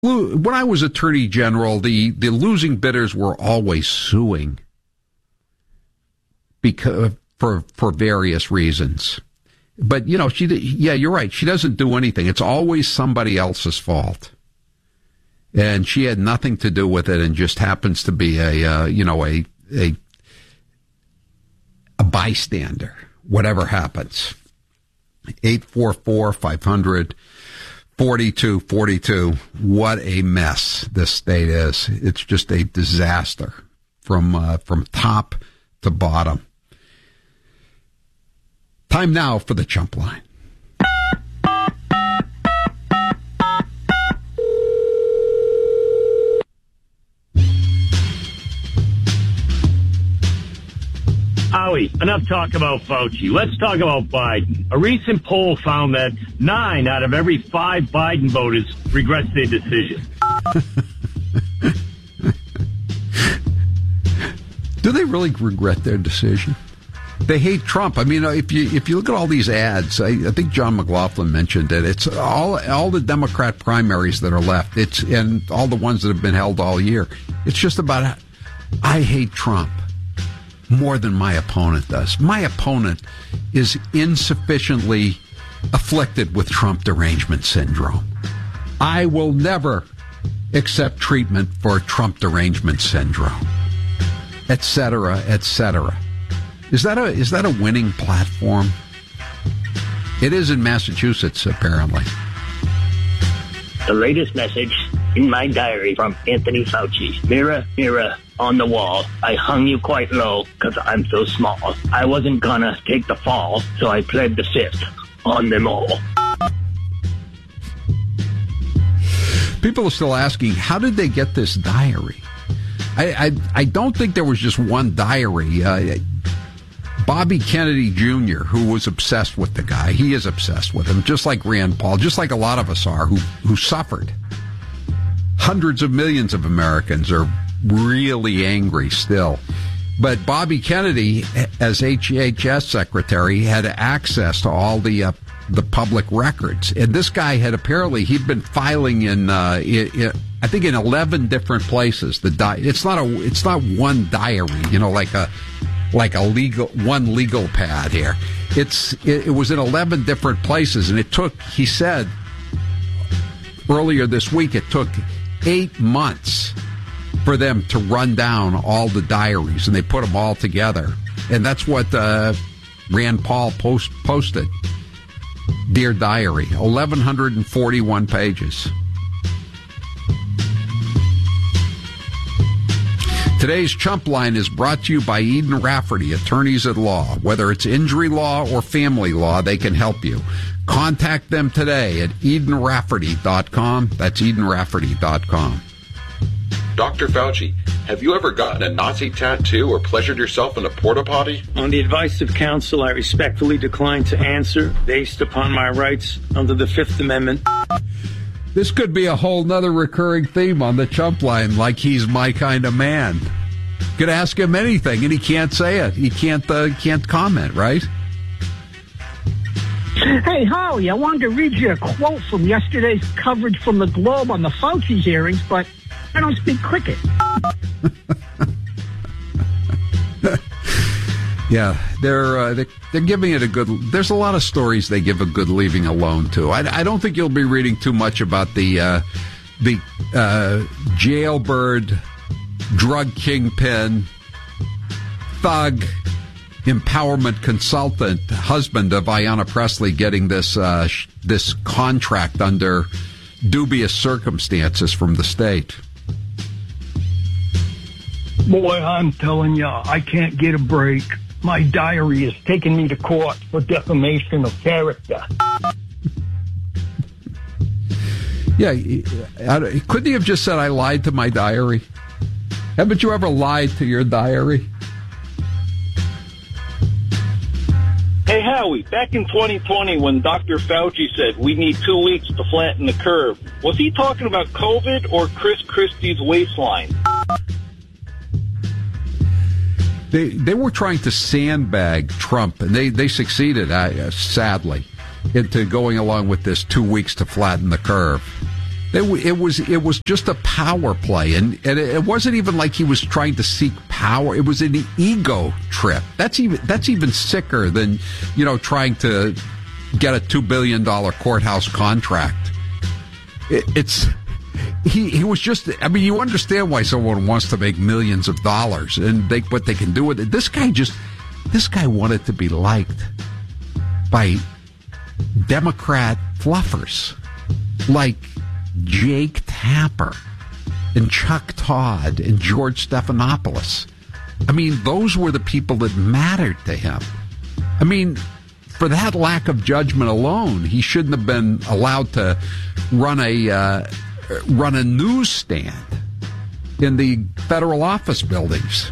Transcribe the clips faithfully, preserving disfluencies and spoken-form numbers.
When I was Attorney General, the, the losing bidders were always suing because for for various reasons. But, you know, she yeah, you're right. She doesn't do anything. It's always somebody else's fault. And she had nothing to do with it and just happens to be a, uh, you know, a, a, a bystander, whatever happens. eight four four, five hundred, forty-two forty-two. What a mess this state is. It's just a disaster from uh, from top to bottom. Time now for the Chump Line. Howie, enough talk about Fauci. Let's talk about Biden. A recent poll found that nine out of every five Biden voters regrets their decision. Do they really regret their decision? They hate Trump. I mean, if you if you look at all these ads, I, I think John McLaughlin mentioned it. It's all all the Democrat primaries that are left. It's and all the ones that have been held all year. It's just about I hate Trump more than my opponent does. My opponent is insufficiently afflicted with Trump derangement syndrome. I will never accept treatment for Trump derangement syndrome, et cetera, et cetera. Is that a is that a winning platform? It is in Massachusetts, apparently. The latest message in my diary from Anthony Fauci. Mirror, mirror on the wall. I hung you quite low because I'm so small. I wasn't gonna take the fall, so I pled the fifth on them all. People are still asking, how did they get this diary? I I, I don't think there was just one diary. Uh, Bobby Kennedy Junior, who was obsessed with the guy, he is obsessed with him, just like Rand Paul, just like a lot of us are, who who suffered. Hundreds of millions of Americans are really angry still. But Bobby Kennedy, as H H S secretary, had access to all the uh, the public records. And this guy had apparently, he'd been filing in, uh, in, in I think, in eleven different places. The di- It's not a, it's not one diary, you know, like a, like a legal, one legal pad here. It's, it, it was in eleven different places, and it took, he said earlier this week, it took eight months for them to run down all the diaries, and they put them all together. And that's what uh, Rand Paul post, posted. Dear Diary, eleven forty-one pages. Today's Chump Line is brought to you by Eden Rafferty, attorneys at law. Whether it's injury law or family law, they can help you. Contact them today at eden rafferty dot com. That's eden rafferty dot com. Doctor Fauci, have you ever gotten a Nazi tattoo or pleasured yourself in a porta potty? On the advice of counsel, I respectfully decline to answer based upon my rights under the Fifth Amendment. This could be a whole nother recurring theme on the Chump Line, like he's my kind of man. Could ask him anything, and he can't say it. He can't uh, can't comment, right? Hey, Howie, I wanted to read you a quote from yesterday's coverage from the Globe on the Fauci hearings, but I don't speak cricket. Yeah, they're, uh, they're they're giving it a good. There's a lot of stories they give a good leaving alone to. I, I don't think you'll be reading too much about the uh, the uh, jailbird, drug kingpin, thug, empowerment consultant, husband of Ayanna Pressley getting this uh, sh- this contract under dubious circumstances from the state. Boy, I'm telling you, I can't get a break. My diary is taking me to court for defamation of character. Yeah, couldn't he have just said, I lied to my diary? Haven't you ever lied to your diary? Hey, Howie, back in twenty twenty when Doctor Fauci said we need two weeks to flatten the curve, was he talking about COVID or Chris Christie's waistline? They they were trying to sandbag Trump, and they, they succeeded, uh, sadly, into going along with this two weeks to flatten the curve. It, it was it was just a power play, and, and it wasn't even like he was trying to seek power. It was an ego trip. That's even that's even sicker than, you know, trying to get a two billion dollar courthouse contract. It, it's he he was just. I mean, you understand why someone wants to make millions of dollars and they what they can do with it. This guy just this guy wanted to be liked by Democrat fluffers like Jake Tapper and Chuck Todd and George Stephanopoulos. I mean, those were the people that mattered to him. I mean, for that lack of judgment alone, he shouldn't have been allowed to run a uh, run a newsstand in the federal office buildings.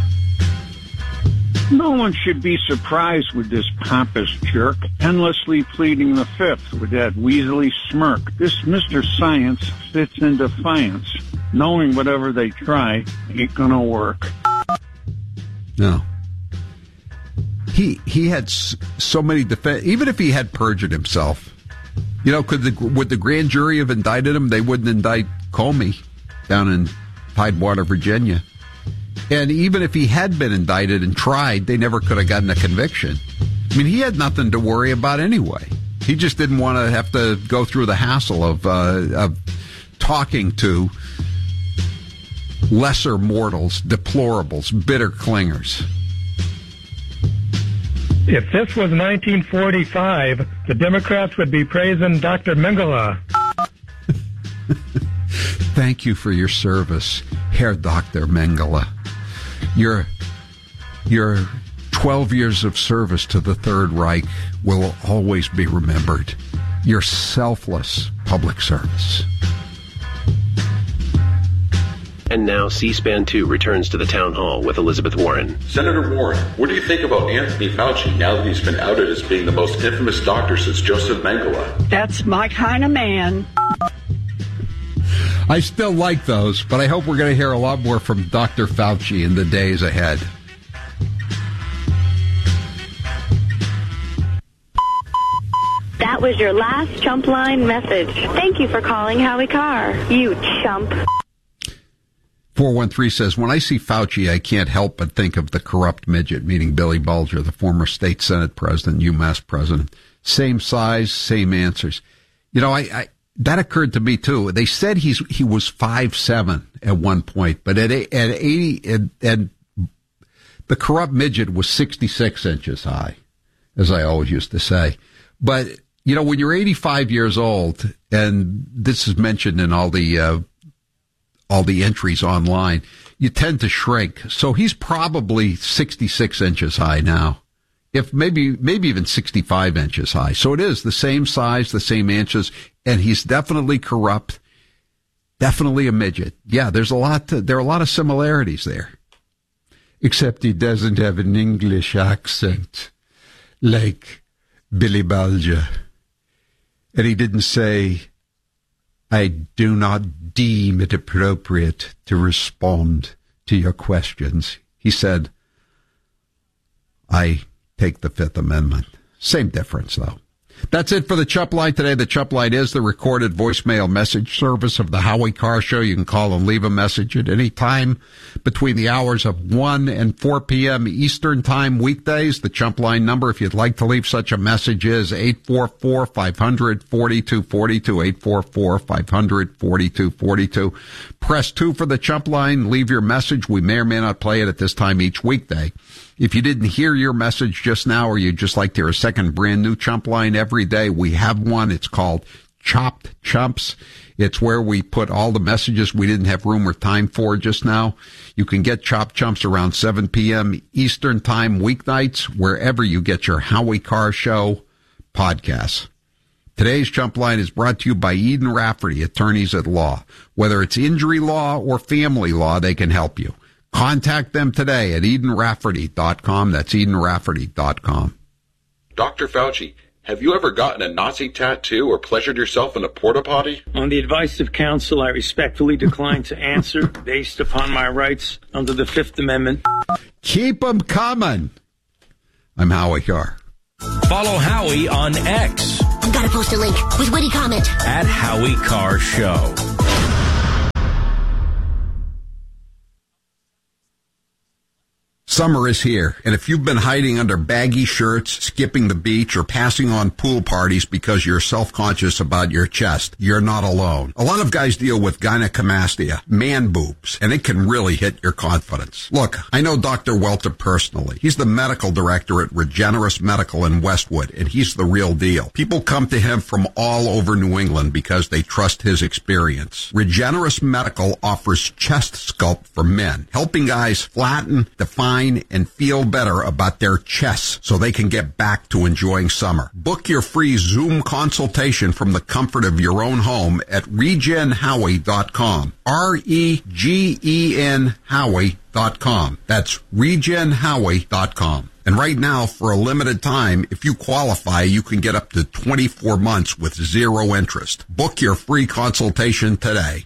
No one should be surprised with this pompous jerk, endlessly pleading the fifth with that weaselly smirk. This Mister Science sits in defiance, knowing whatever they try ain't gonna work. No. He he had so many defense. Even if he had perjured himself, you know, could the would the grand jury have indicted him? They wouldn't indict Comey down in Tidewater, Virginia. And even if he had been indicted and tried, they never could have gotten a conviction. I mean, he had nothing to worry about anyway. He just didn't want to have to go through the hassle of uh, of talking to lesser mortals, deplorables, bitter clingers. If this was nineteen forty-five, the Democrats would be praising Doctor Mengele. Thank you for your service, Herr Doctor Mengele. Your, your twelve years of service to the Third Reich will always be remembered. Your selfless public service. And now C-SPAN two returns to the town hall with Elizabeth Warren. Senator Warren, what do you think about Anthony Fauci now that he's been outed as being the most infamous doctor since Joseph Mengele? That's my kind of man. I still like those, but I hope we're going to hear a lot more from Doctor Fauci in the days ahead. That was your last chump line message. Thank you for calling Howie Carr, you chump. four one three says, when I see Fauci, I can't help but think of the corrupt midget, meaning Billy Bulger, the former state Senate president, UMass president. Same size, same answers. You know, I... I that occurred to me too. They said he's he was five seven at one point, but at at eighty, and, and the corrupt midget was sixty-six inches high, as I always used to say. But you know, when you're eighty-five years old, and this is mentioned in all the uh, all the entries online, you tend to shrink. So he's probably sixty-six inches high now. If maybe, maybe even sixty-five inches high. So it is the same size, the same inches, and he's definitely corrupt, definitely a midget. Yeah, there's a lot to, there are a lot of similarities there. Except he doesn't have an English accent like Billy Bulger. And he didn't say, I do not deem it appropriate to respond to your questions. He said, I take the Fifth Amendment. Same difference, though. That's it for the Chup Line today. The Chup Line is the recorded voicemail message service of the Howie Carr Show. You can call and leave a message at any time between the hours of one and four p.m. Eastern Time weekdays. The Chup Line number, if you'd like to leave such a message, is eight four four, five hundred, forty-two forty-two, eight four four, five hundred, forty-two forty-two. Press two for the Chup Line. Leave your message. We may or may not play it at this time each weekday. If you didn't hear your message just now, or you'd just like to hear a second brand new Chump Line every day, we have one. It's called Chopped Chumps. It's where we put all the messages we didn't have room or time for just now. You can get Chopped Chumps around seven p.m. Eastern Time weeknights, wherever you get your Howie Carr Show podcasts. Today's Chump Line is brought to you by Eden Rafferty, attorneys at law. Whether it's injury law or family law, they can help you. Contact them today at eden rafferty dot com. That's eden rafferty dot com. Doctor Fauci, have you ever gotten a Nazi tattoo or pleasured yourself in a porta potty? On the advice of counsel, I respectfully decline to answer based upon my rights under the Fifth Amendment. Keep them coming. I'm Howie Carr. Follow Howie on X I've got to post a link with witty comment. At Howie Carr Show. Summer is here, and if you've been hiding under baggy shirts, skipping the beach, or passing on pool parties because you're self-conscious about your chest, you're not alone. A lot of guys deal with gynecomastia, man boobs, and it can really hit your confidence. Look, I know Doctor Welter personally. He's the medical director at Regenerus Medical in Westwood, and he's the real deal. People come to him from all over New England because they trust his experience. Regenerus Medical offers chest sculpt for men, helping guys flatten, define, and feel better about their chests so they can get back to enjoying summer. Book your free Zoom consultation from the comfort of your own home at regen howie dot com. R E G E N Howie dot com. That's regen howie dot com. And right now, for a limited time, if you qualify, you can get up to twenty-four months with zero interest. Book your free consultation today.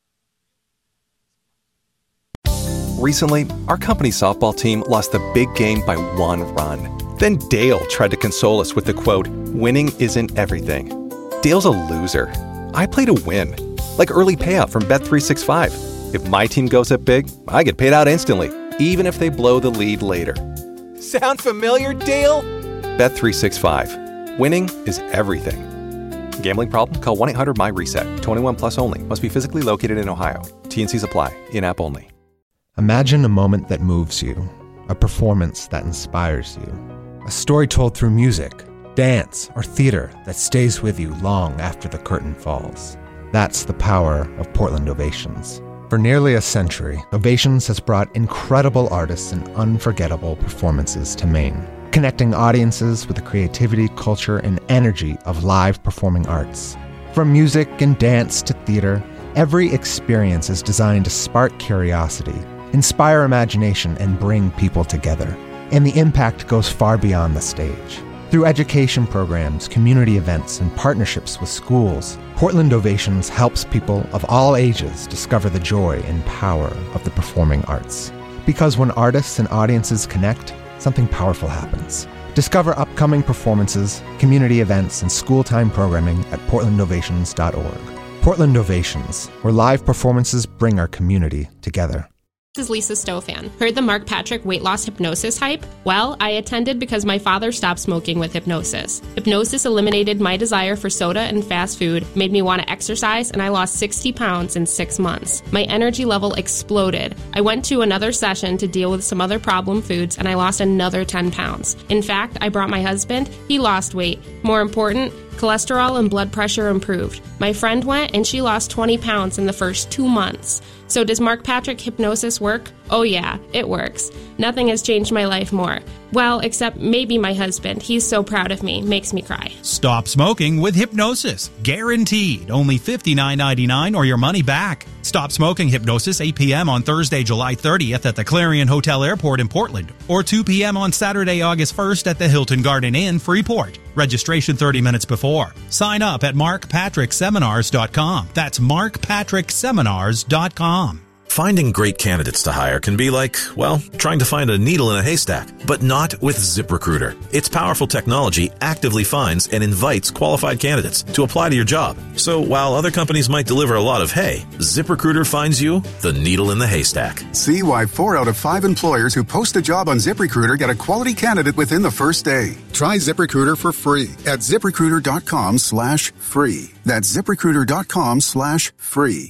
Recently, our company's softball team lost the big game by one run. Then Dale tried to console us with the quote, "Winning isn't everything." Dale's a loser. I play to win. Like early payout from Bet three sixty-five. If my team goes up big, I get paid out instantly, even if they blow the lead later. Sound familiar, Dale? Bet three sixty-five. Winning is everything. Gambling problem? Call one eight hundred M Y reset. twenty-one plus only. Must be physically located in Ohio. T N Cs apply. In-app only. Imagine a moment that moves you, a performance that inspires you, a story told through music, dance, or theater that stays with you long after the curtain falls. That's the power of Portland Ovations. For nearly a century, Ovations has brought incredible artists and unforgettable performances to Maine, connecting audiences with the creativity, culture, and energy of live performing arts. From music and dance to theater, every experience is designed to spark curiosity, inspire imagination, and bring people together. And the impact goes far beyond the stage. Through education programs, community events, and partnerships with schools, Portland Ovations helps people of all ages discover the joy and power of the performing arts. Because when artists and audiences connect, something powerful happens. Discover upcoming performances, community events, and school-time programming at portland ovations dot org. Portland Ovations, where live performances bring our community together. This is Lisa Stofan. Heard the Mark Patrick weight loss hypnosis hype? Well, I attended because my father stopped smoking with hypnosis. Hypnosis eliminated my desire for soda and fast food, made me want to exercise, and I lost sixty pounds in six months. My energy level exploded. I went to another session to deal with some other problem foods, and I lost another ten pounds. In fact, I brought my husband. He lost weight. More important, cholesterol and blood pressure improved. My friend went and she lost twenty pounds in the first two months. So does Mark Patrick hypnosis work? Oh yeah, it works. Nothing has changed my life more. Well, except maybe my husband. He's so proud of me. Makes me cry. Stop smoking with hypnosis. Guaranteed. Only fifty-nine ninety-nine or your money back. Stop smoking hypnosis eight p.m. on Thursday, July thirtieth at the Clarion Hotel Airport in Portland, or two p.m. on Saturday, August first at the Hilton Garden Inn, Freeport. Registration thirty minutes before. Sign up at mark patrick seminars dot com. That's mark patrick seminars dot com. Finding great candidates to hire can be like, well, trying to find a needle in a haystack, but not with ZipRecruiter. Its powerful technology actively finds and invites qualified candidates to apply to your job. So while other companies might deliver a lot of hay, ZipRecruiter finds you the needle in the haystack. See why four out of five employers who post a job on ZipRecruiter get a quality candidate within the first day. Try ZipRecruiter for free at ZipRecruiter.com slash free. That's ZipRecruiter.com slash free.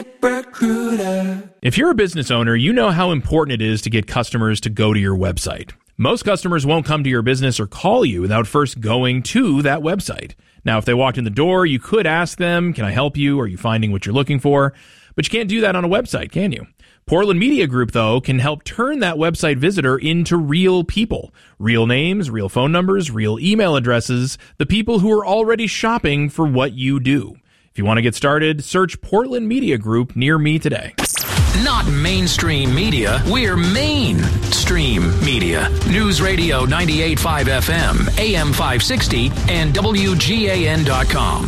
ZipRecruiter. If you're a business owner, you know how important it is to get customers to go to your website. Most customers won't come to your business or call you without first going to that website. Now, if they walked in the door, you could ask them, can I help you? Are you finding what you're looking for? But you can't do that on a website, can you? Portland Media Group, though, can help turn that website visitor into real people. Real names, real phone numbers, real email addresses, the people who are already shopping for what you do. If you want to get started, search Portland Media Group near me today. Not mainstream media, we're mainstream media. News Radio ninety-eight point five F M, A M five sixty, and W G A N dot com.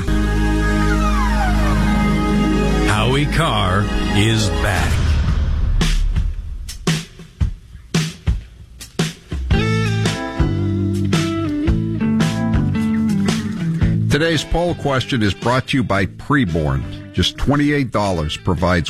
Howie Carr is back. Today's poll question is brought to you by Preborn. Just twenty-eight dollars provides